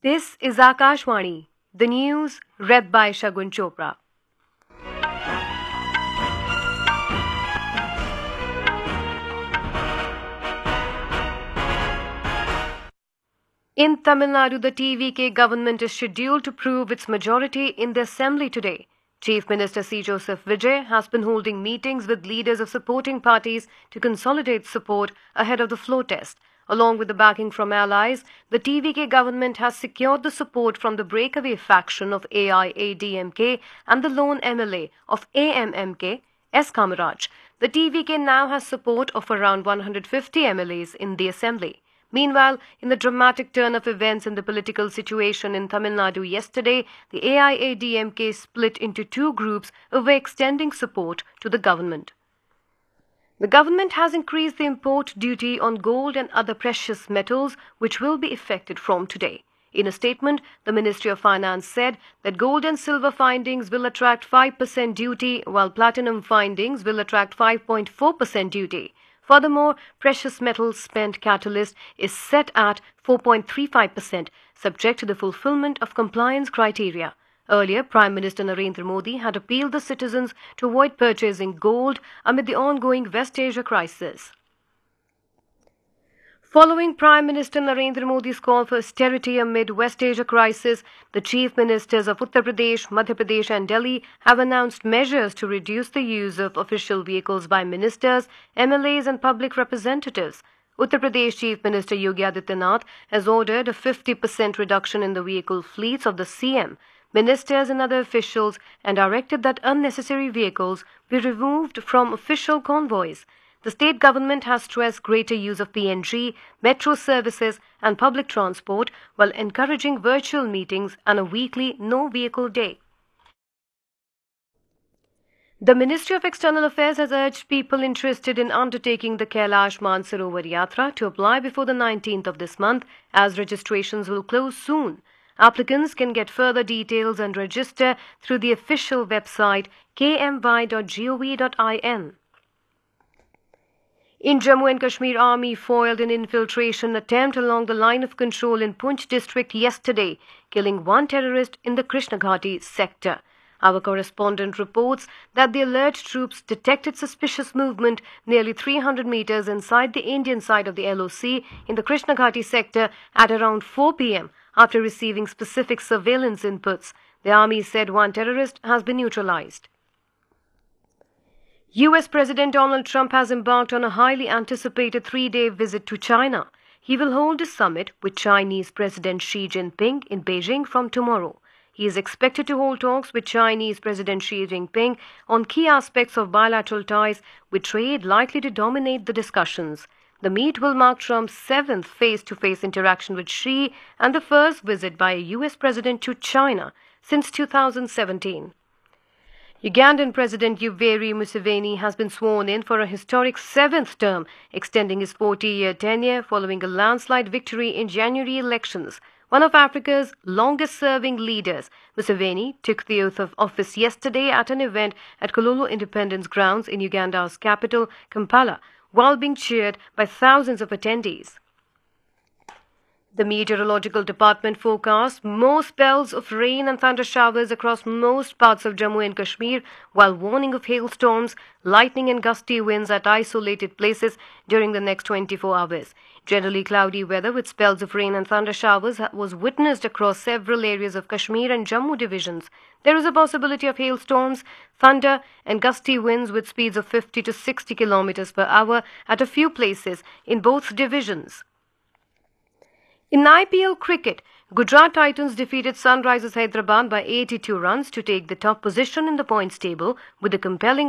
This is Akashwani, the news read by Shagun Chopra. In Tamil Nadu, the TVK government is scheduled to prove its majority in the assembly today. Chief Minister C. Joseph Vijay has been holding meetings with leaders of supporting parties to consolidate support ahead of the floor test. Along with the backing from allies, the TVK government has secured the support from the breakaway faction of AIADMK and the lone MLA of AMMK, S. Kamaraj. The TVK now has support of around 150 MLAs in the assembly. Meanwhile, in the dramatic turn of events in the political situation in Tamil Nadu yesterday, the AIADMK split into two groups away extending support to the government. The government has increased the import duty on gold and other precious metals, which will be effected from today. In a statement, the Ministry of Finance said that gold and silver findings will attract 5% duty, while platinum findings will attract 5.4% duty. Furthermore, precious metals spent catalyst is set at 4.35%, subject to the fulfillment of compliance criteria. Earlier, Prime Minister Narendra Modi had appealed the citizens to avoid purchasing gold amid the ongoing West Asia crisis. Following Prime Minister Narendra Modi's call for austerity amid West Asia crisis, the chief ministers of Uttar Pradesh, Madhya Pradesh and Delhi have announced measures to reduce the use of official vehicles by ministers, MLAs and public representatives. Uttar Pradesh Chief Minister Yogi Adityanath has ordered a 50% reduction in the vehicle fleets of the CM, ministers and other officials, and directed that unnecessary vehicles be removed from official convoys. The state government has stressed greater use of PNG, metro services and public transport while encouraging virtual meetings and a weekly no-vehicle day. The Ministry of External Affairs has urged people interested in undertaking the Kailash Mansarovar Yatra to apply before the 19th of this month, as registrations will close soon. Applicants can get further details and register through the official website kmy.gov.in. In Jammu and Kashmir, Army foiled an infiltration attempt along the line of control in Poonch district yesterday, killing one terrorist in the Krishna Ghati sector. Our correspondent reports that the alert troops detected suspicious movement nearly 300 meters inside the Indian side of the LOC in the Krishna Ghati sector at around 4 p.m. after receiving specific surveillance inputs. The army said one terrorist has been neutralized. U.S. President Donald Trump has embarked on a highly anticipated 3-day visit to China. He will hold a summit with Chinese President Xi Jinping in Beijing from tomorrow. He is expected to hold talks with Chinese President Xi Jinping on key aspects of bilateral ties, with trade likely to dominate the discussions. The meet will mark Trump's 7th face-to-face interaction with Xi and the first visit by a U.S. president to China since 2017. Ugandan President Yoweri Museveni has been sworn in for a historic 7th term, extending his 40-year tenure following a landslide victory in January elections. One of Africa's longest-serving leaders, Museveni took the oath of office yesterday at an event at Kololo Independence Grounds in Uganda's capital, Kampala, while being cheered by thousands of attendees. The Meteorological Department forecasts more spells of rain and thunder showers across most parts of Jammu and Kashmir, while warning of hailstorms, lightning and gusty winds at isolated places during the next 24 hours. Generally cloudy weather with spells of rain and thunder showers was witnessed across several areas of Kashmir and Jammu divisions. There is a possibility of hailstorms, thunder and gusty winds with speeds of 50 to 60 kilometers per hour at a few places in both divisions. In IPL cricket, Gujarat Titans defeated Sunrisers Hyderabad by 82 runs to take the top position in the points table with a compelling